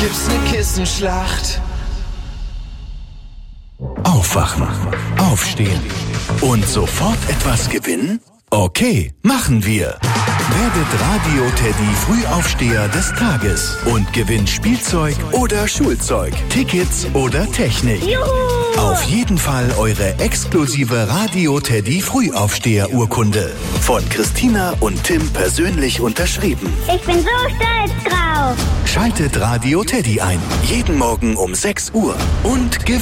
gibt's ne Kissenschlacht. Aufwachen, aufstehen und sofort etwas gewinnen? Okay, machen wir. Werdet Radio Teddy Frühaufsteher des Tages und gewinnt Spielzeug oder Schulzeug, Tickets oder Technik. Juhu! Auf jeden Fall eure exklusive Radio Teddy Frühaufsteher-Urkunde. Von Christina und Tim persönlich unterschrieben. Ich bin so stolz drauf. Schaltet Radio Teddy ein. Jeden Morgen um 6 Uhr. Und gewinnt.